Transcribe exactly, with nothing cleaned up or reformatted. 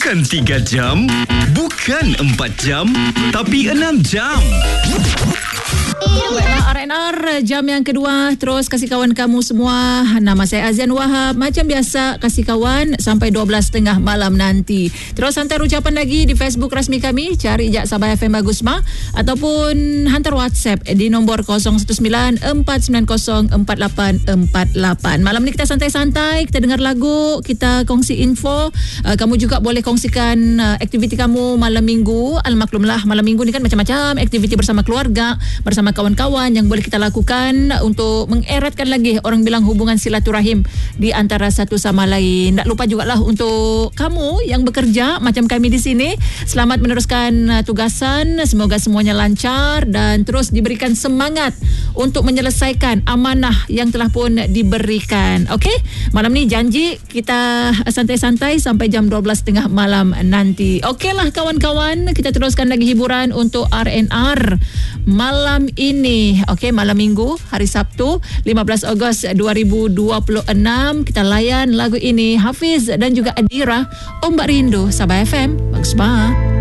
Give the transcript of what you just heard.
Bukan tiga jam, bukan empat jam, tapi enam jam. Baiklah, R and R jam yang kedua. Terus kasih kawan kamu semua. Nama saya Azian Wahab. Macam biasa, kasih kawan sampai dua belas tiga puluh malam nanti. Terus hantar ucapan lagi di Facebook rasmi kami. Cari je Sabah F M Bagusma. Ataupun hantar WhatsApp di nombor kosong satu sembilan empat sembilan kosong empat lapan empat lapan. Malam ni kita santai-santai. Kita dengar lagu. Kita kongsi info. Uh, kamu juga boleh kongsikan uh, aktiviti kamu malam minggu. Almaklumlah, malam minggu ni kan macam-macam aktiviti bersama keluarga, bersama kawan-kawan yang boleh kita lakukan untuk mengeratkan lagi, orang bilang, hubungan silaturahim di antara satu sama lain. Tak lupa jugalah untuk kamu yang bekerja macam kami di sini, selamat meneruskan uh, tugasan. Semoga semuanya lancar dan terus diberikan semangat untuk menyelesaikan amanah yang telah pun diberikan. Okey, malam ni janji kita santai-santai sampai jam dua belas tiga puluh malam nanti. Okeylah kawan-kawan, kita teruskan lagi hiburan untuk R and R malam ini. Okey, malam minggu, hari Sabtu, lima belas Ogos dua ribu dua puluh enam. Kita layan lagu ini, Hafiz dan juga Adira, Ombak Rindu, Sabah F M, Bagusma.